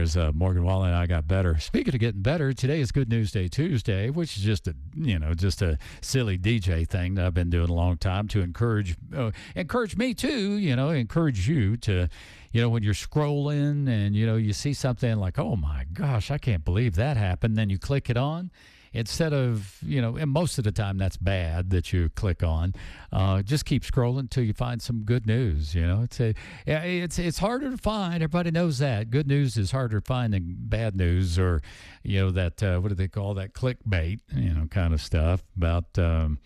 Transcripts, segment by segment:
as Morgan Wallen and I got better. Speaking of getting better, today is Good News Day Tuesday, which is just a silly DJ thing that I've been doing a long time to encourage me too. Encourage you to, when you're scrolling and you see something like, oh my gosh, I can't believe that happened. Then you click it on. Instead of, and most of the time that's bad that you click on, just keep scrolling until you find some good news. It's harder to find. Everybody knows that. Good news is harder to find than bad news, or, that, what do they call that? Clickbait, kind of stuff about, the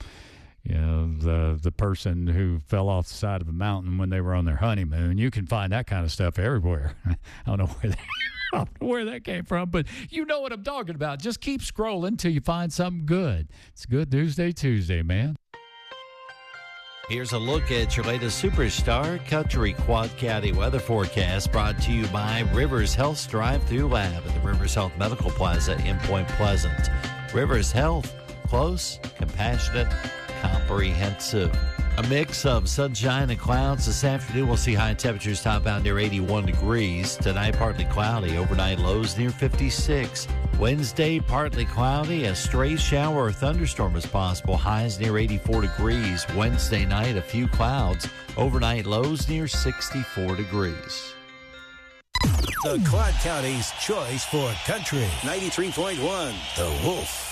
person who fell off the side of a mountain when they were on their honeymoon. You can find that kind of stuff everywhere. I don't know where that came from, but you know what I'm talking about. Just keep scrolling till you find something good. It's Good News Day Tuesday, man. Here's a look at your latest Superstar Country Quad County weather forecast, brought to you by Rivers Health's Drive-Thru Lab at the Rivers Health Medical Plaza in Point Pleasant. Rivers Health, close, compassionate, comprehensive. A mix of sunshine and clouds. This afternoon, we'll see high temperatures top out near 81 degrees. Tonight, partly cloudy. Overnight lows near 56. Wednesday, partly cloudy. A stray shower or thunderstorm is possible. Highs near 84 degrees. Wednesday night, a few clouds. Overnight lows near 64 degrees. The Quad County's choice for country. 93.1 The Wolf.